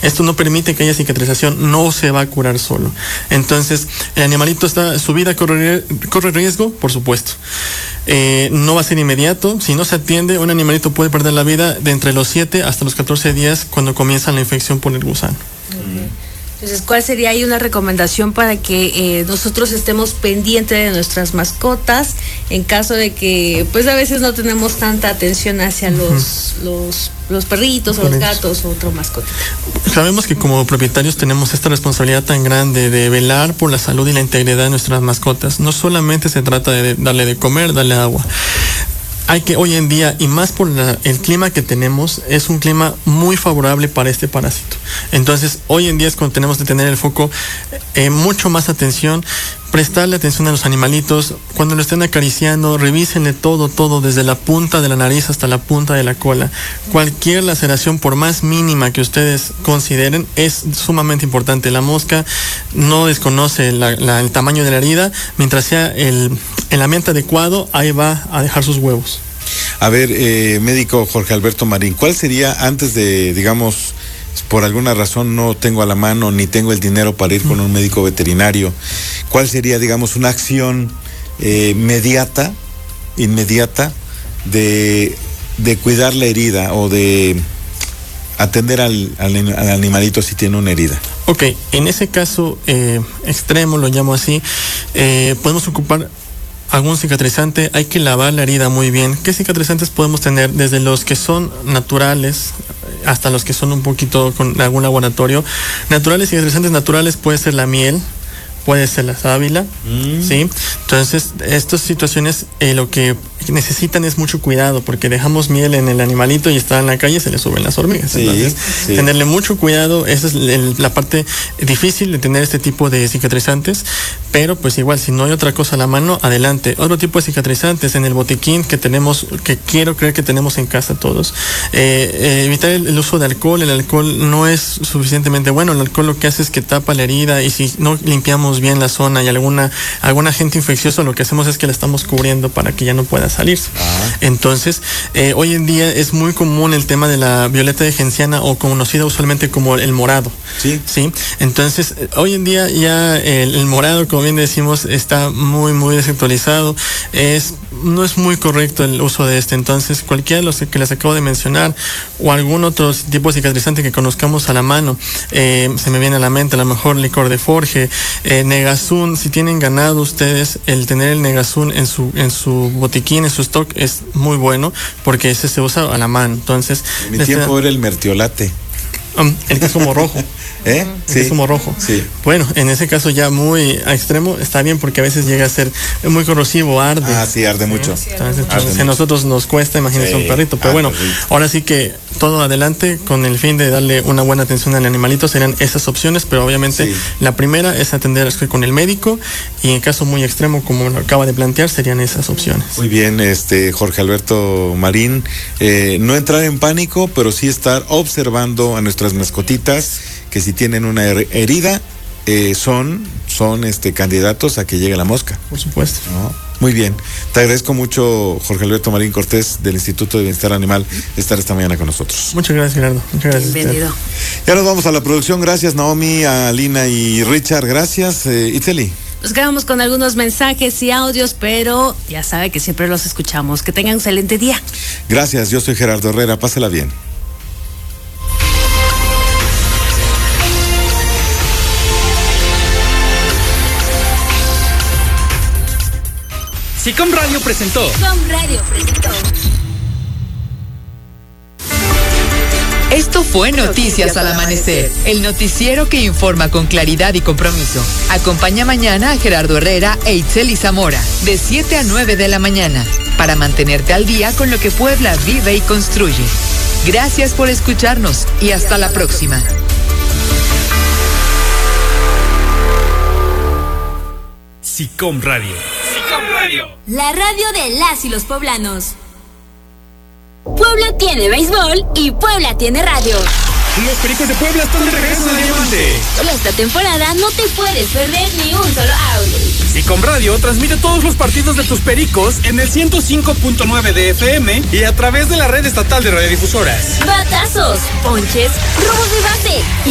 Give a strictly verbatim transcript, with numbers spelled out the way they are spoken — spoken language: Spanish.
Esto no permite que haya cicatrización, no se va a curar solo. Entonces, el animalito está, su vida corre, corre riesgo, por supuesto. Eh, no va a ser inmediato. Si no se atiende, un animalito puede perder la vida de entre los siete hasta los catorce días cuando comienza la infección por el gusano. Okay. Entonces, ¿cuál sería ahí una recomendación para que eh, nosotros estemos pendientes de nuestras mascotas en caso de que, pues a veces no tenemos tanta atención hacia los, uh-huh. los, los perritos o los gatos o otro mascota? Sabemos que como propietarios tenemos esta responsabilidad tan grande de velar por la salud y la integridad de nuestras mascotas. No solamente se trata de darle de comer, darle agua. Hay que hoy en día, y más por la, el clima que tenemos, es un clima muy favorable para este parásito. Entonces, hoy en día es cuando tenemos que tener el foco, eh, mucho más atención, prestarle atención a los animalitos. Cuando lo estén acariciando, revísenle todo, todo, desde la punta de la nariz hasta la punta de la cola. Cualquier laceración, por más mínima que ustedes consideren, es sumamente importante. La mosca no desconoce la, la, el tamaño de la herida. Mientras sea el, el ambiente adecuado, ahí va a dejar sus huevos. A ver, eh, médico Jorge Alberto Marín, ¿cuál sería, antes de, digamos, por alguna razón no tengo a la mano ni tengo el dinero para ir con un médico veterinario, cuál sería, digamos, una acción eh, inmediata, inmediata de, de cuidar la herida o de atender al, al, al animalito si tiene una herida? Ok, en ese caso eh, extremo, lo llamo así, eh, podemos ocupar algún cicatrizante. Hay que lavar la herida muy bien. ¿Qué cicatrizantes podemos tener? Desde los que son naturales hasta los que son un poquito con algún laboratorio. Naturales, cicatrizantes naturales puede ser la miel, puede ser la sábila, mm. ¿sí? Entonces, estas situaciones eh, lo que necesitan es mucho cuidado, porque dejamos miel en el animalito y está en la calle, se le suben las hormigas. Sí, Entonces, sí. tenerle mucho cuidado, esa es el, la parte difícil de tener este tipo de cicatrizantes, pero pues igual, si no hay otra cosa a la mano, adelante. Otro tipo de cicatrizantes en el botiquín que tenemos, que quiero creer que tenemos en casa todos. Eh, eh, evitar el, el uso de alcohol. El alcohol no es suficientemente bueno. El alcohol lo que hace es que tapa la herida, y si no limpiamos bien la zona y alguna, algún agente infeccioso, lo que hacemos es que la estamos cubriendo para que ya no pueda salir. Ah. Entonces, eh, hoy en día es muy común el tema de la violeta de genciana, o conocida usualmente como el morado. Sí. ¿Sí? Entonces, hoy en día ya el, el morado, como bien decimos, está muy, muy desactualizado. Es, no es muy correcto el uso de este. Entonces, cualquiera de los que les acabo de mencionar, o algún otro tipo de cicatrizante que conozcamos a la mano, eh, se me viene a la mente, a lo mejor licor de Forge, eh, Negazun. Si tienen ganado ustedes, el tener el Negazun en su, en su botiquín, en su stock, es muy bueno, porque ese se usa a la mano. Entonces, en mi tiempo da... era el mertiolate. Um, el que es como rojo. ¿Eh? El sí. que es como rojo. Sí. Bueno, en ese caso ya muy a extremo está bien, porque a veces llega a ser muy corrosivo, arde. Ah, sí, arde mucho. Sí, Entonces, arde si a nosotros nos cuesta, imagínense sí. un perrito. Pero ah, bueno, sí. ahora sí que todo adelante con el fin de darle una buena atención al animalito serían esas opciones, pero obviamente sí. la primera es atender con el médico, y en caso muy extremo, como lo acaba de plantear, serían esas opciones. Muy bien, este Jorge Alberto Marín, eh, no entrar en pánico, pero sí estar observando a nuestras mascotitas, que si tienen una herida, eh, son, son este, candidatos a que llegue la mosca. Por supuesto. ¿No? Muy bien. Te agradezco mucho, Jorge Alberto Marín Cortés, del Instituto de Bienestar Animal, estar esta mañana con nosotros. Muchas gracias, Gerardo. Muchas gracias. Bienvenido. Ya nos vamos a la producción. Gracias, Naomi, a Lina y Richard. Gracias, eh, Itzeli. Nos quedamos con algunos mensajes y audios, pero ya sabe que siempre los escuchamos. Que tengan un excelente día. Gracias, yo soy Gerardo Herrera. Pásela bien. SICOM Radio presentó. SICOM Radio presentó. Esto fue Noticias al Amanecer, el noticiero que informa con claridad y compromiso. Acompaña mañana a Gerardo Herrera e Itzeli Zamora, de siete a nueve de la mañana, para mantenerte al día con lo que Puebla vive y construye. Gracias por escucharnos y hasta la próxima. SICOM Radio. SICOM Radio. La radio de las y los poblanos. Puebla tiene béisbol y Puebla tiene radio. Los Pericos de Puebla están de regreso en el Diamante. Esta temporada no te puedes perder ni un solo out. SICOM Radio transmite todos los partidos de tus Pericos en el ciento cinco punto nueve de F M y a través de la red estatal de radiodifusoras. Batazos, ponches, robos de base y